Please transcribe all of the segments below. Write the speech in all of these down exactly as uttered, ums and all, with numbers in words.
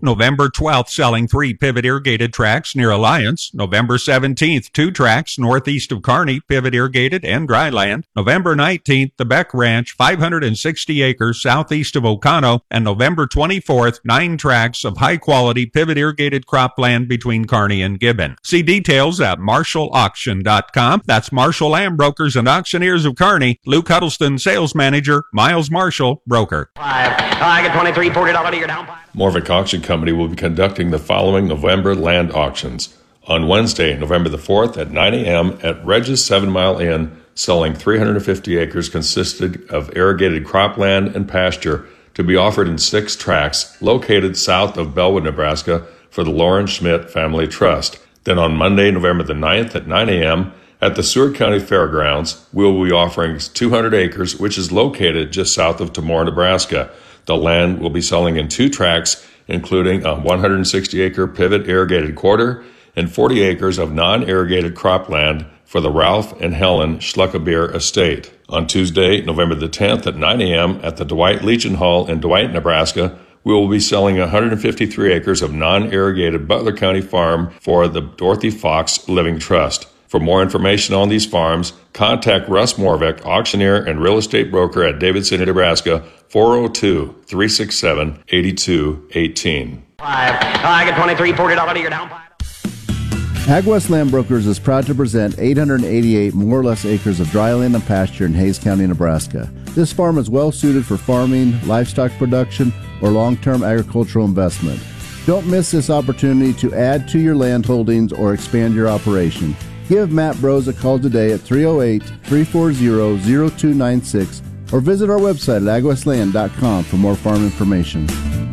November twelfth, selling three pivot irrigated tracts near Alliance. November seventeenth, two tracts northeast of Kearney, pivot irrigated and dry land. November nineteenth, the Beck Ranch, five hundred sixty acres southeast of Ocano. And November twenty-fourth, nine tracts of high-quality pivot irrigated cropland between Kearney and Gibbon. See details at marshall auction dot com. That's Marshall Land Brokers and Auctioneers of Kearney. Luke Huddleston, Sales Manager. Miles Marshall, Broker. Five. I get twenty-three, forty dollars, you're down five. Morvick Auction Company will be conducting the following November land auctions. On Wednesday, November the fourth at nine a.m. at Regis Seven Mile Inn, selling three hundred fifty acres consisted of irrigated cropland and pasture to be offered in six tracts located south of Bellwood, Nebraska for the Lauren Schmidt Family Trust. Then on Monday, November the ninth at nine a.m. at the Seward County Fairgrounds, we will be offering two hundred acres, which is located just south of Tamora, Nebraska. The land will be selling in two tracts, including a one hundred sixty acre pivot irrigated quarter and forty acres of non-irrigated cropland for the Ralph and Helen Schluckabeer Estate. On Tuesday, November the tenth at nine a.m. at the Dwight Legion Hall in Dwight, Nebraska, we will be selling one hundred fifty-three acres of non-irrigated Butler County farm for the Dorothy Fox Living Trust. For more information on these farms, contact Russ Morvick, auctioneer and real estate broker at David City, Nebraska, four oh two, three six seven, eight two one eight. Five. I get twenty-three, forty dollars, you're down five. AgWest Land Brokers is proud to present eight hundred eighty-eight more or less acres of dry land and pasture in Hayes County, Nebraska. This farm is well suited for farming, livestock production, or long-term agricultural investment. Don't miss this opportunity to add to your land holdings or expand your operation. Give Matt Brose a call today at three oh eight, three four zero, zero two nine six or visit our website at ag west land dot com for more farm information.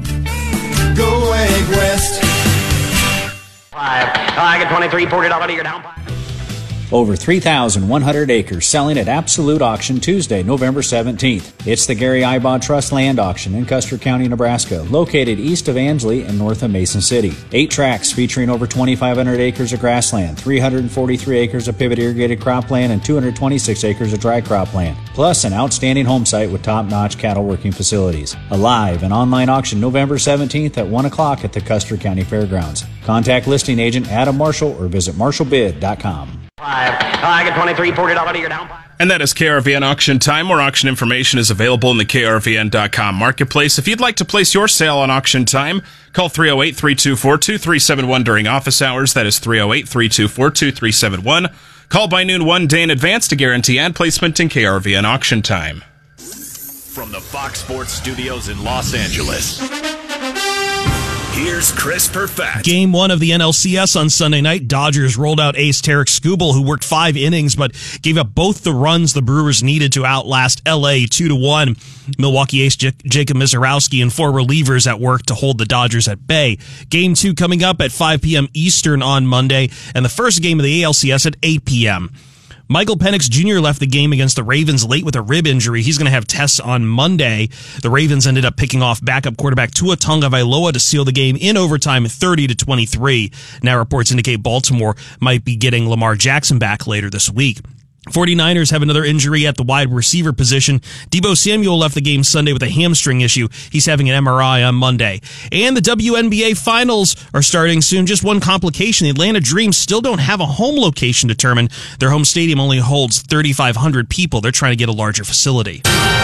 Go AgWest. Five. I get twenty-three, forty dollars, you're down five. Over three thousand one hundred acres selling at Absolute Auction Tuesday, November seventeenth. It's the Gary Ibod Trust Land Auction in Custer County, Nebraska, located east of Ansley and north of Mason City. Eight tracts featuring over twenty-five hundred acres of grassland, three hundred forty-three acres of pivot irrigated cropland, and two hundred twenty-six acres of dry cropland, plus an outstanding home site with top-notch cattle working facilities. A live and online auction November seventeenth at one o'clock at the Custer County Fairgrounds. Contact listing agent Adam Marshall or visit marshall bid dot com. Five. I get twenty-three, forty dollars, you're down five. And that is K R V N Auction Time. More auction information is available in the K R V N dot com marketplace. If you'd like to place your sale on Auction Time, call three oh eight, three two four, two three seven one during office hours. That is three oh eight, three two four, two three seven one. Call by noon one day in advance to guarantee ad placement in K R V N Auction Time. From the Fox Sports Studios in Los Angeles, here's Chris Perfett. Game one of the N L C S on Sunday night. Dodgers rolled out ace Tarek Skubal, who worked five innings but gave up both the runs the Brewers needed to outlast L A two to one. Milwaukee ace J- Jacob Misiorowski and four relievers at work to hold the Dodgers at bay. Game two coming up at five p.m. Eastern on Monday, and the first game of the A L C S at eight p.m. Michael Penix Junior left the game against the Ravens late with a rib injury. He's going to have tests on Monday. The Ravens ended up picking off backup quarterback Tua Tagovailoa to seal the game in overtime thirty to twenty-three. Now reports indicate Baltimore might be getting Lamar Jackson back later this week. forty-niners have another injury at the wide receiver position. Deebo Samuel left the game Sunday with a hamstring issue. He's having an M R I on Monday. And the W N B A Finals are starting soon. Just one complication. The Atlanta Dream still don't have a home location determined. Their home stadium only holds thirty-five hundred people. They're trying to get a larger facility.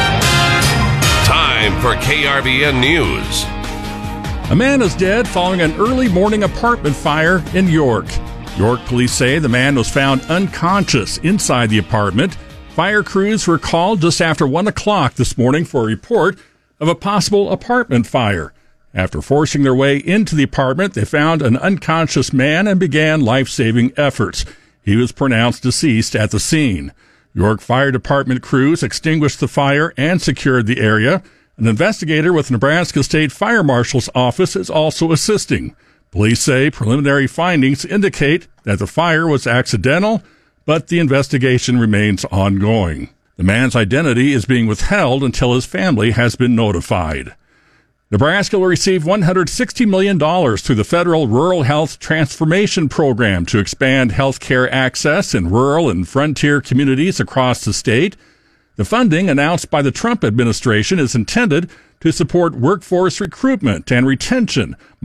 Time for K R V N News. A man is dead following an early morning apartment fire in York. York police say the man was found unconscious inside the apartment. Fire crews were called just after one o'clock this morning for a report of a possible apartment fire. After forcing their way into the apartment, they found an unconscious man and began life-saving efforts. He was pronounced deceased at the scene. York Fire Department crews extinguished the fire and secured the area. An investigator with Nebraska State Fire Marshal's office is also assisting. Police say preliminary findings indicate that the fire was accidental, but the investigation remains ongoing. The man's identity is being withheld until his family has been notified. Nebraska will receive one hundred sixty million dollars through the federal Rural Health Transformation Program to expand health care access in rural and frontier communities across the state. The funding announced by the Trump administration is intended to support workforce recruitment and retention,